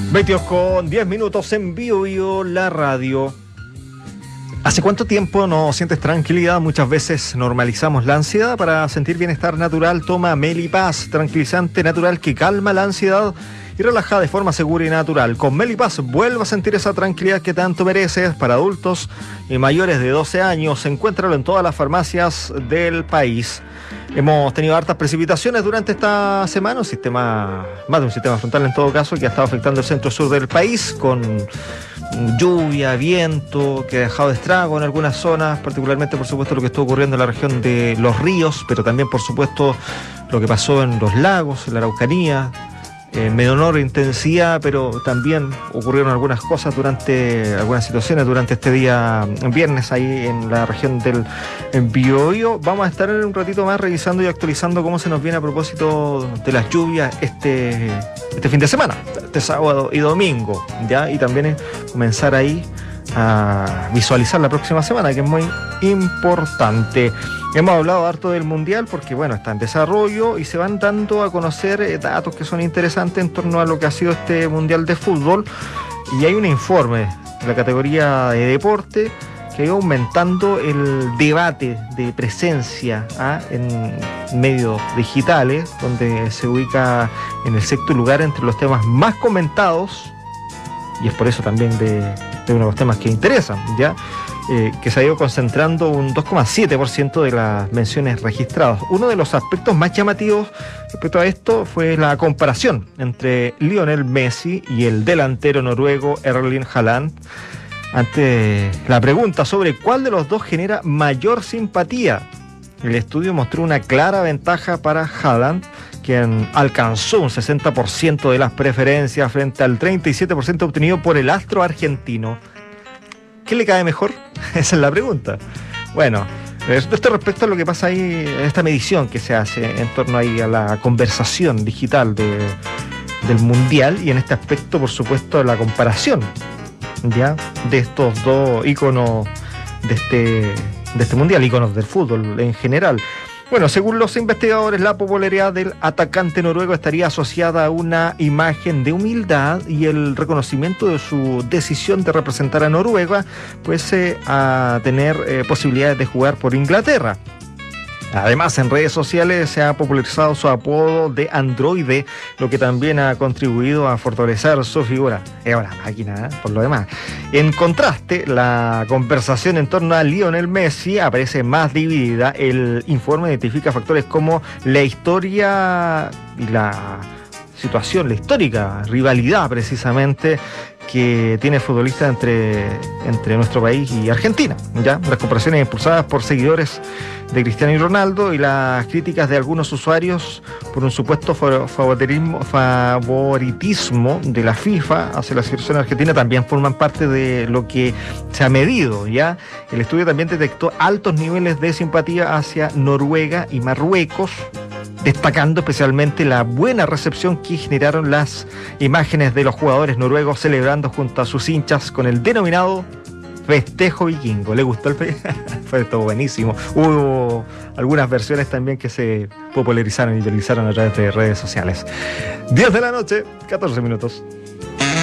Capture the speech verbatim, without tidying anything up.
veintidós con diez minutos en Bio Bio, la radio. ¿Hace cuánto tiempo no sientes tranquilidad? Muchas veces normalizamos la ansiedad. Para sentir bienestar natural, toma Melipaz, tranquilizante natural que calma la ansiedad y relaja de forma segura y natural. Con Melipaz vuelve a sentir esa tranquilidad que tanto mereces. Para adultos y mayores de doce años, encuéntralo en todas las farmacias del país. Hemos tenido hartas precipitaciones durante esta semana, un sistema, más de un sistema frontal en todo caso, que ha estado afectando el centro-sur del país, con lluvia, viento, que ha dejado estrago en algunas zonas, particularmente por supuesto lo que está ocurriendo en la región de Los Ríos, pero también por supuesto lo que pasó en los lagos, en la Araucanía, en menor intensidad, pero también ocurrieron algunas cosas durante, algunas situaciones durante este día viernes ahí en la región del Biobío. Vamos a estar en un ratito más revisando y actualizando cómo se nos viene a propósito de las lluvias este, este fin de semana, este sábado y domingo, ¿ya? Y también comenzar ahí a visualizar la próxima semana, que es muy importante. Hemos hablado harto del Mundial porque, bueno, está en desarrollo y se van dando a conocer eh, datos que son interesantes en torno a lo que ha sido este Mundial de Fútbol. Y hay un informe de la categoría de deporte que ha ido aumentando el debate de presencia ¿ah? en medios digitales, donde se ubica en el sexto lugar entre los temas más comentados, y es por eso también de, de uno de los temas que interesan, ¿ya? Eh, que se ha ido concentrando un dos coma siete por ciento de las menciones registradas. Uno de los aspectos más llamativos respecto a esto fue la comparación entre Lionel Messi y el delantero noruego Erling Haaland, ante la pregunta sobre cuál de los dos genera mayor simpatía. El estudio mostró una clara ventaja para Haaland, quien alcanzó un sesenta por ciento de las preferencias frente al treinta y siete por ciento obtenido por el astro argentino. ¿Qué le cae mejor? Esa es la pregunta. Bueno, esto respecto a lo que pasa ahí, esta medición que se hace en torno ahí a la conversación digital de, del Mundial, y en este aspecto, por supuesto, la comparación, ¿ya? De estos dos íconos de este, de este Mundial, íconos del fútbol en general. Bueno, según los investigadores, la popularidad del atacante noruego estaría asociada a una imagen de humildad y el reconocimiento de su decisión de representar a Noruega, pues eh, a tener eh, posibilidades de jugar por Inglaterra. Además, en redes sociales se ha popularizado su apodo de androide, lo que también ha contribuido a fortalecer su figura. Es una máquina, ¿eh? Por lo demás. En contraste, la conversación en torno a Lionel Messi aparece más dividida. El informe identifica factores como la historia y la situación, la histórica rivalidad precisamente que tiene el futbolista entre, entre nuestro país y Argentina, ¿ya? Las comparaciones impulsadas por seguidores de Cristiano y Ronaldo y las críticas de algunos usuarios por un supuesto favoritismo, favoritismo de la FIFA hacia la selección argentina también forman parte de lo que se ha medido, ¿ya? El estudio también detectó altos niveles de simpatía hacia Noruega y Marruecos, destacando especialmente la buena recepción que generaron las imágenes de los jugadores noruegos celebrando junto a sus hinchas con el denominado festejo vikingo. ¿Le gustó el festejo? Fue todo buenísimo. Hubo algunas versiones también que se popularizaron y utilizaron a través de redes sociales. diez de la noche, catorce minutos.